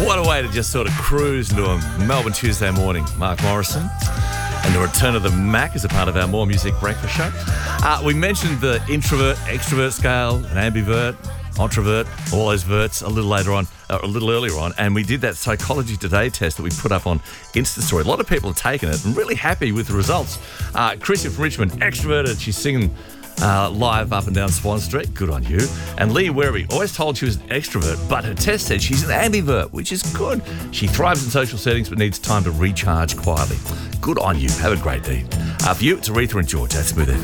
What a way to just sort of cruise into a Melbourne Tuesday morning. Mark Morrison and the return of the Mac as a part of our More Music Breakfast show. We mentioned the introvert, extrovert scale, an ambivert, introvert, all those verts a little earlier on, and we did that Psychology Today test that we put up on Insta Story. A lot of people have taken it and really happy with the results. Chrissy from Richmond, extroverted, she's singing live up and down Swan Street. Good on you. And Lee Werribee, always told she was an extrovert, but her test said she's an ambivert, which is good. She thrives in social settings but needs time to recharge quietly. Good on you. Have a great day. For you, it's Aretha and George. That's Smooth FM.